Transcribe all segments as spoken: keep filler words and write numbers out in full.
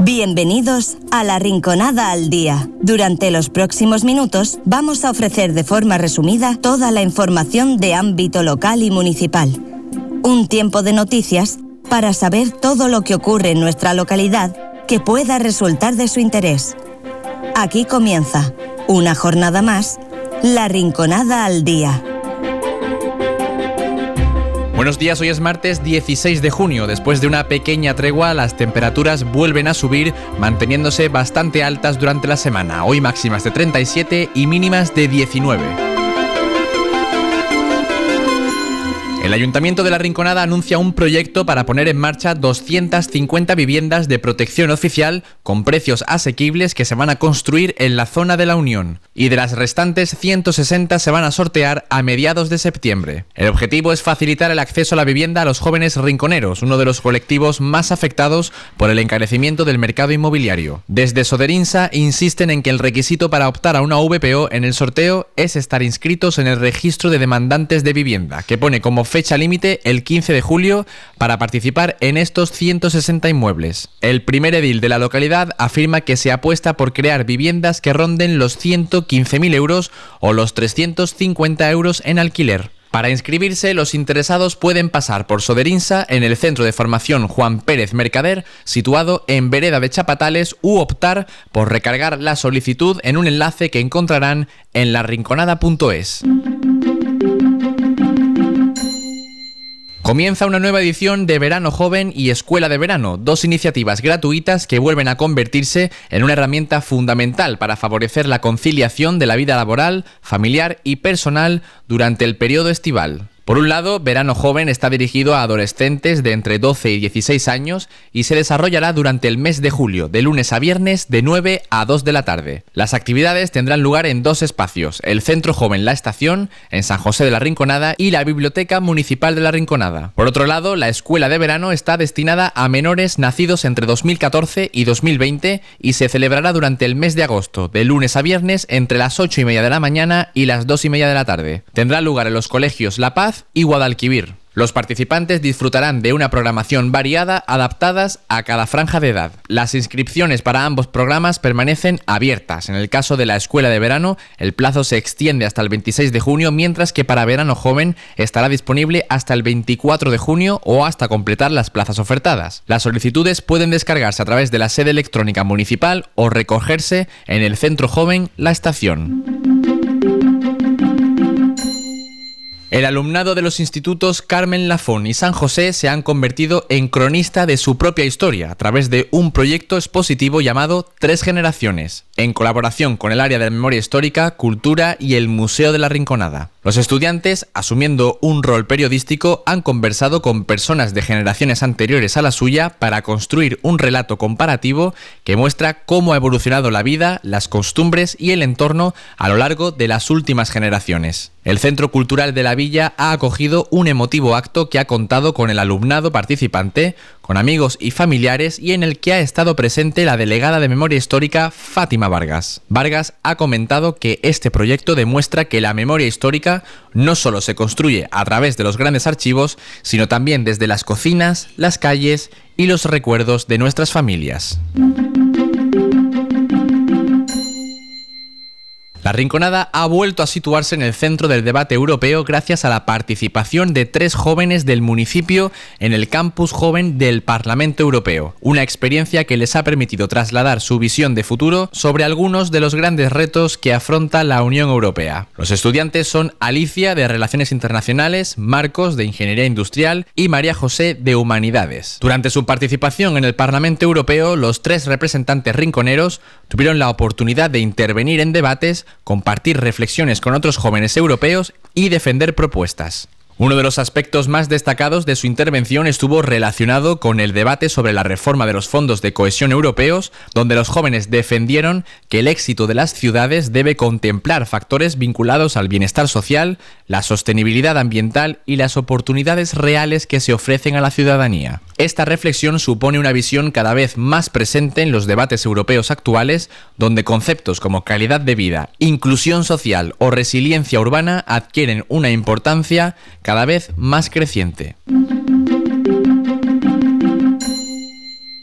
Bienvenidos a La Rinconada al Día. Durante los próximos minutos vamos a ofrecer de forma resumida toda la información de ámbito local y municipal. Un tiempo de noticias para saber todo lo que ocurre en nuestra localidad que pueda resultar de su interés. Aquí comienza, una jornada más, La Rinconada al Día. Buenos días, hoy es martes dieciséis de junio. Después de una pequeña tregua, las temperaturas vuelven a subir, manteniéndose bastante altas durante la semana. Hoy máximas de treinta y siete y mínimas de diecinueve. El Ayuntamiento de La Rinconada anuncia un proyecto para poner en marcha doscientas cincuenta viviendas de protección oficial con precios asequibles que se van a construir en la zona de la Unión. Y de las restantes, ciento sesenta se van a sortear a mediados de septiembre. El objetivo es facilitar el acceso a la vivienda a los jóvenes rinconeros, uno de los colectivos más afectados por el encarecimiento del mercado inmobiliario. Desde Soderinsa insisten en que el requisito para optar a una V P O en el sorteo es estar inscritos en el registro de demandantes de vivienda, que pone como fecha límite el quince de julio para participar en estos ciento sesenta inmuebles. El primer edil de la localidad afirma que se apuesta por crear viviendas que ronden los ciento quince mil euros o los trescientos cincuenta euros en alquiler. Para inscribirse, los interesados pueden pasar por Soderinsa en el Centro de Formación Juan Pérez Mercader, situado en Vereda de Chapatales, u optar por recargar la solicitud en un enlace que encontrarán en la rinconada punto es. Comienza una nueva edición de Verano Joven y Escuela de Verano, dos iniciativas gratuitas que vuelven a convertirse en una herramienta fundamental para favorecer la conciliación de la vida laboral, familiar y personal durante el periodo estival. Por un lado, Verano Joven está dirigido a adolescentes de entre doce y dieciséis años y se desarrollará durante el mes de julio, de lunes a viernes, de nueve a dos de la tarde. Las actividades tendrán lugar en dos espacios, el Centro Joven La Estación, en San José de la Rinconada, y la Biblioteca Municipal de la Rinconada. Por otro lado, la Escuela de Verano está destinada a menores nacidos entre dos mil catorce y dos mil veinte y se celebrará durante el mes de agosto, de lunes a viernes, entre las ocho y media de la mañana y las dos y media de la tarde. Tendrá lugar en los colegios La Paz y Guadalquivir. Los participantes disfrutarán de una programación variada adaptadas a cada franja de edad. Las inscripciones para ambos programas permanecen abiertas. En el caso de la Escuela de Verano, el plazo se extiende hasta el veintiséis de junio, mientras que para Verano Joven estará disponible hasta el veinticuatro de junio o hasta completar las plazas ofertadas. Las solicitudes pueden descargarse a través de la sede electrónica municipal o recogerse en el Centro Joven La Estación. El alumnado de los institutos Carmen Lafón y San José se han convertido en cronista de su propia historia a través de un proyecto expositivo llamado Tres Generaciones, en colaboración con el área de memoria histórica, cultura y el Museo de la Rinconada. Los estudiantes, asumiendo un rol periodístico, han conversado con personas de generaciones anteriores a la suya para construir un relato comparativo que muestra cómo ha evolucionado la vida, las costumbres y el entorno a lo largo de las últimas generaciones. El Centro Cultural de la Villa ha acogido un emotivo acto que ha contado con el alumnado participante, con amigos y familiares, y en el que ha estado presente la delegada de Memoria Histórica Fátima Vargas. Vargas ha comentado que este proyecto demuestra que la memoria histórica no solo se construye a través de los grandes archivos, sino también desde las cocinas, las calles y los recuerdos de nuestras familias. La Rinconada ha vuelto a situarse en el centro del debate europeo gracias a la participación de tres jóvenes del municipio en el Campus Joven del Parlamento Europeo, una experiencia que les ha permitido trasladar su visión de futuro sobre algunos de los grandes retos que afronta la Unión Europea. Los estudiantes son Alicia, de Relaciones Internacionales, Marcos, de Ingeniería Industrial, y María José, de Humanidades. Durante su participación en el Parlamento Europeo, los tres representantes rinconeros tuvieron la oportunidad de intervenir en debates, compartir reflexiones con otros jóvenes europeos y defender propuestas. Uno de los aspectos más destacados de su intervención estuvo relacionado con el debate sobre la reforma de los fondos de cohesión europeos, donde los jóvenes defendieron que el éxito de las ciudades debe contemplar factores vinculados al bienestar social, la sostenibilidad ambiental y las oportunidades reales que se ofrecen a la ciudadanía. Esta reflexión supone una visión cada vez más presente en los debates europeos actuales, donde conceptos como calidad de vida, inclusión social o resiliencia urbana adquieren una importancia cada vez más creciente.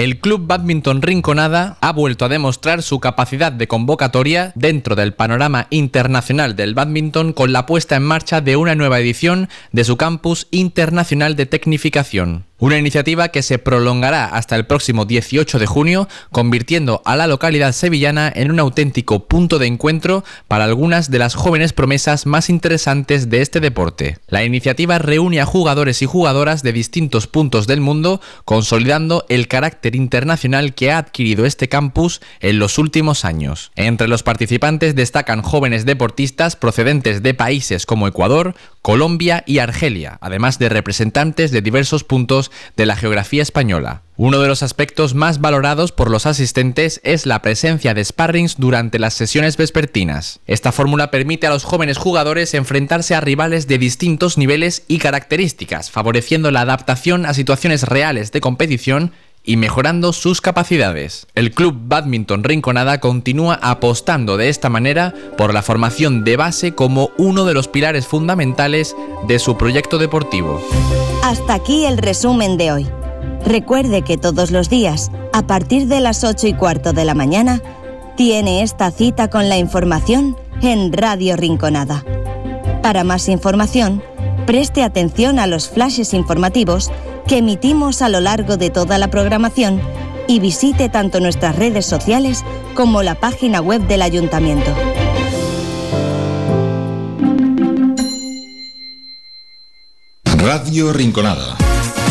El Club Bádminton Rinconada ha vuelto a demostrar su capacidad de convocatoria dentro del panorama internacional del bádminton con la puesta en marcha de una nueva edición de su Campus Internacional de Tecnificación. Una iniciativa que se prolongará hasta el próximo dieciocho de junio, convirtiendo a la localidad sevillana en un auténtico punto de encuentro para algunas de las jóvenes promesas más interesantes de este deporte. La iniciativa reúne a jugadores y jugadoras de distintos puntos del mundo, consolidando el carácter internacional que ha adquirido este campus en los últimos años. Entre los participantes destacan jóvenes deportistas procedentes de países como Ecuador, Colombia y Argelia, además de representantes de diversos puntos de la geografía española. Uno de los aspectos más valorados por los asistentes es la presencia de sparrings durante las sesiones vespertinas. Esta fórmula permite a los jóvenes jugadores enfrentarse a rivales de distintos niveles y características, favoreciendo la adaptación a situaciones reales de competición y mejorando sus capacidades. El Club Bádminton Rinconada continúa apostando de esta manera por la formación de base como uno de los pilares fundamentales de su proyecto deportivo. Hasta aquí el resumen de hoy. Recuerde que todos los días, a partir de las ocho y cuarto de la mañana, tiene esta cita con la información en Radio Rinconada. Para más información, preste atención a los flashes informativos que emitimos a lo largo de toda la programación y visite tanto nuestras redes sociales como la página web del Ayuntamiento. Radio Rinconada.